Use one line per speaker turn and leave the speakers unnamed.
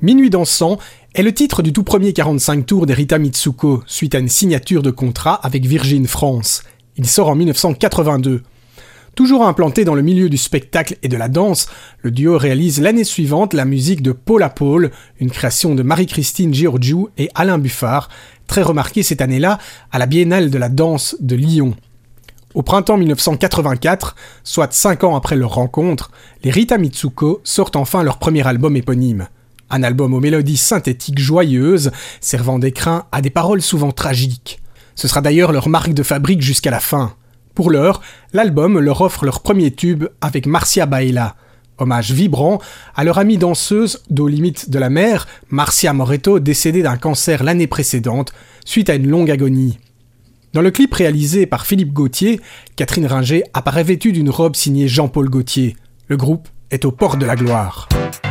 Minuit dansant est le titre du tout premier 45 tours d'Erita Mitsuko, suite à une signature de contrat avec Virgin France. Il sort en 1982. Toujours implanté dans le milieu du spectacle et de la danse, le duo réalise l'année suivante la musique de Paul à Paul, une création de Marie-Christine Giorgiou et Alain Buffard, très remarquée cette année-là à la Biennale de la danse de Lyon. Au printemps 1984, soit 5 ans après leur rencontre, les Rita Mitsuko sortent enfin leur premier album éponyme. Un album aux mélodies synthétiques joyeuses, servant d'écrin à des paroles souvent tragiques. Ce sera d'ailleurs leur marque de fabrique jusqu'à la fin. Pour l'heure, l'album leur offre leur premier tube avec Marcia Baila. Hommage vibrant à leur amie danseuse d'aux limites de la mer, Marcia Moretto, décédée d'un cancer l'année précédente, suite à une longue agonie. Dans le clip réalisé par Philippe Gauthier, Catherine Ringer apparaît vêtue d'une robe signée Jean-Paul Gaultier. Le groupe est aux portes de la gloire.